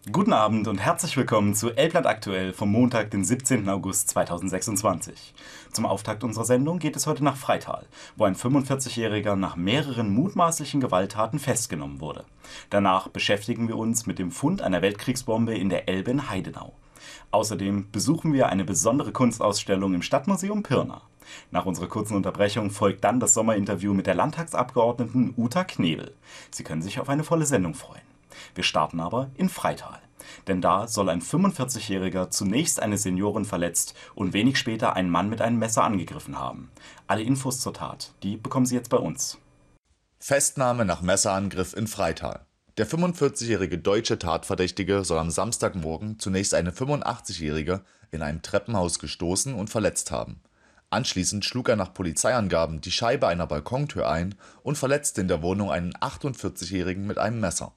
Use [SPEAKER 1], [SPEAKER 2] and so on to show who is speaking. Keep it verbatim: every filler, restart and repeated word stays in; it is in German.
[SPEAKER 1] Guten Abend und herzlich willkommen zu Elbland aktuell vom Montag, den siebzehnten August zweitausendsechsundzwanzig. Zum Auftakt unserer Sendung geht es heute nach Freital, wo ein fünfundvierzigjähriger nach mehreren mutmaßlichen Gewalttaten festgenommen wurde. Danach beschäftigen wir uns mit dem Fund einer Weltkriegsbombe in der Elbe in Heidenau. Außerdem besuchen wir eine besondere Kunstausstellung im Stadtmuseum Pirna. Nach unserer kurzen Unterbrechung folgt dann das Sommerinterview mit der Landtagsabgeordneten Uta Knebel. Sie können sich auf eine volle Sendung freuen. Wir starten aber in Freital. Denn da soll ein fünfundvierzigjähriger zunächst eine Seniorin verletzt und wenig später einen Mann mit einem Messer angegriffen haben. Alle Infos zur Tat, die bekommen Sie jetzt bei uns.
[SPEAKER 2] Festnahme nach Messerangriff in Freital. Der fünfundvierzigjährige deutsche Tatverdächtige soll am Samstagmorgen zunächst eine fünfundachtzigjährige in einem Treppenhaus gestoßen und verletzt haben. Anschließend schlug er nach Polizeiangaben die Scheibe einer Balkontür ein und verletzte in der Wohnung einen achtundvierzigjährigen mit einem Messer.